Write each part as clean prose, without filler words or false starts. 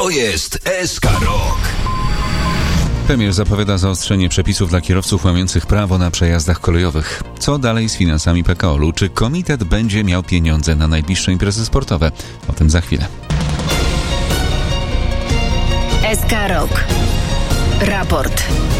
To jest SK Rok. Premier zapowiada zaostrzenie przepisów dla kierowców łamiących prawo na przejazdach kolejowych. Co dalej z finansami PKO-u? Czy komitet będzie miał pieniądze na najbliższe imprezy sportowe? O tym za chwilę. SK Rok. Raport.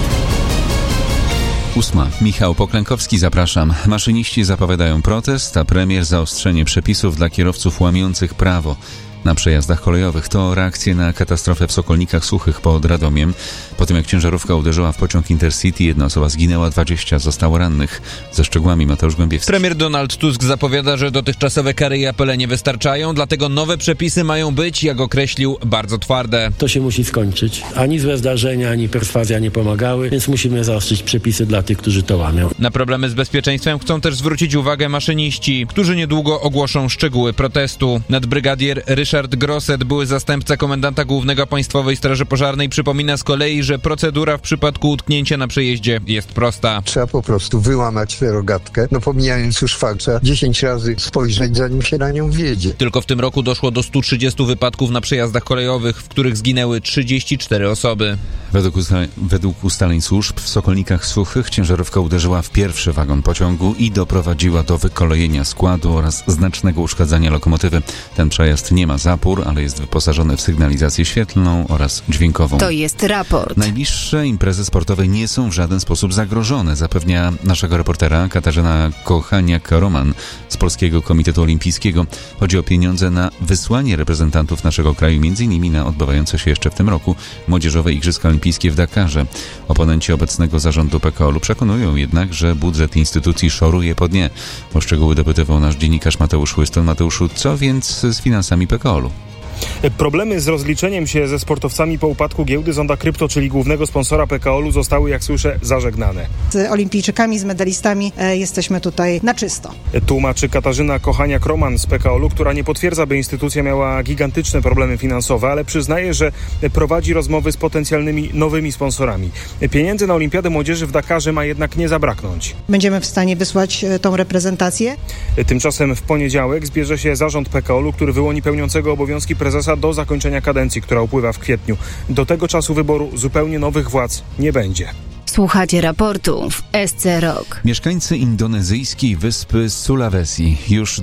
8. Michał Poklękowski, zapraszam. Maszyniści zapowiadają protest, a premier zaostrzenie przepisów dla kierowców łamiących prawo na przejazdach kolejowych. To reakcje na katastrofę w Sokolnikach Suchych pod Radomiem. Po tym jak ciężarówka uderzyła w pociąg Intercity, 1 osoba zginęła, 20 zostało rannych. Ze szczegółami Mateusz Głębiewski. Premier Donald Tusk zapowiada, że dotychczasowe kary i apele nie wystarczają, dlatego nowe przepisy mają być, jak określił, bardzo twarde. To się musi skończyć. Ani złe zdarzenia, ani perswazja nie pomagały, więc musimy zaostrzyć przepisy dla tych, którzy to łamią. Na problemy z bezpieczeństwem chcą też zwrócić uwagę maszyniści, którzy niedługo ogłoszą szczegóły protestu. Nadbrygadier Ryszard Grosset, były zastępca komendanta głównego Państwowej Straży Pożarnej, przypomina z kolei, że procedura w przypadku utknięcia na przejeździe jest prosta. Trzeba po prostu wyłamać tę rogatkę, pomijając już fakt, że 10 razy spojrzeć, zanim się na nią wjedzie. Tylko w tym roku doszło do 130 wypadków na przejazdach kolejowych, w których zginęły 34 osoby. Według ustaleń służb w Sokolnikach Suchych ciężarówka uderzyła w pierwszy wagon pociągu i doprowadziła do wykolejenia składu oraz znacznego uszkadzania lokomotywy. Ten przejazd nie ma zapór, ale jest wyposażony w sygnalizację świetlną oraz dźwiękową. To jest raport. Najbliższe imprezy sportowe nie są w żaden sposób zagrożone, zapewnia naszego reportera Katarzyna Kochaniak-Roman z Polskiego Komitetu Olimpijskiego. Chodzi o pieniądze na wysłanie reprezentantów naszego kraju, m.in. na odbywające się jeszcze w tym roku Młodzieżowe Igrzyska Olimpijskie w Dakarze. Oponenci obecnego zarządu PKO-u przekonują jednak, że budżet instytucji szoruje po dnie. O szczegóły dopytywał nasz dziennikarz Mateusz Łyston. Mateuszu, co więc z finansami PKO-u? Problemy z rozliczeniem się ze sportowcami po upadku giełdy Zonda Krypto, czyli głównego sponsora PKO-u, zostały, jak słyszę, zażegnane. Z olimpijczykami, z medalistami jesteśmy tutaj na czysto. Tłumaczy Katarzyna Kochaniak-Roman z PKO-u, która nie potwierdza, by instytucja miała gigantyczne problemy finansowe, ale przyznaje, że prowadzi rozmowy z potencjalnymi nowymi sponsorami. Pieniędzy na Olimpiadę Młodzieży w Dakarze ma jednak nie zabraknąć. Będziemy w stanie wysłać tą reprezentację. Tymczasem w poniedziałek zbierze się zarząd PKO-u, który wyłoni pełniącego obowiązki prezesa do zakończenia kadencji, która upływa w kwietniu. Do tego czasu wyboru zupełnie nowych władz nie będzie. Słuchacie raportu w SC Rok. Mieszkańcy indonezyjskiej wyspy Sulawesi już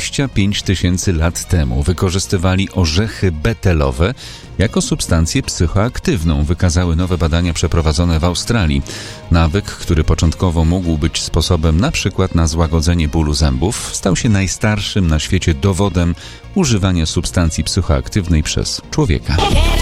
25 000 lat temu wykorzystywali orzechy betelowe jako substancję psychoaktywną, wykazały nowe badania przeprowadzone w Australii. Nawyk, który początkowo mógł być sposobem na przykład na złagodzenie bólu zębów, stał się najstarszym na świecie dowodem używania substancji psychoaktywnej przez człowieka.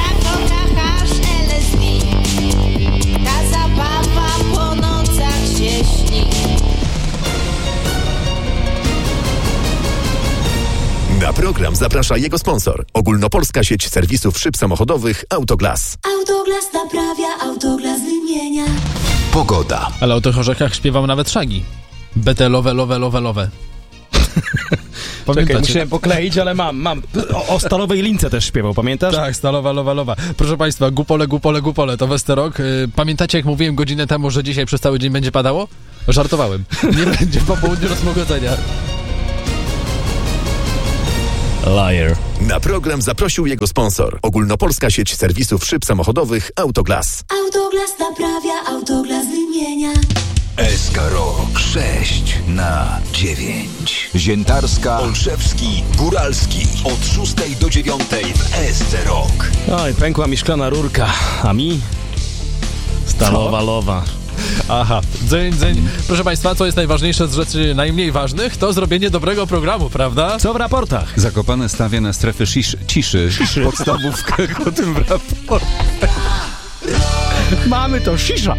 Na program zaprasza jego sponsor. Ogólnopolska sieć serwisów szyb samochodowych Autoglas. Autoglas naprawia, Autoglas wymienia. Pogoda. Ale o tych orzechach śpiewał nawet Shaggy. Betelowe, lowe. Czekaj, musiałem pokleić, ale mam. O stalowej lince też śpiewał, pamiętasz? Tak, stalowa, lowa. Proszę Państwa, gupole, to SC Rok. Pamiętacie, jak mówiłem godzinę temu, że dzisiaj przez cały dzień będzie padało? Żartowałem. Nie będzie po południu rozmogodzenia. Liar. Na program zaprosił jego sponsor. Ogólnopolska sieć serwisów szyb samochodowych Autoglas. Autoglas naprawia, Autoglas wymienia. SK Rok 6/9. Ziętarska, Olszewski, Góralski. Od 6 do 9 w SC Rok. Oj, pękła mi szklana rurka, a mi stalowa lowa. Aha, dzeń. Proszę Państwa, co jest najważniejsze z rzeczy najmniej ważnych? To zrobienie dobrego programu, prawda? Co w raportach? Zakopane stawia na strefy ciszy. Podstawówkę o tym w raporcie. Mamy to, szisza.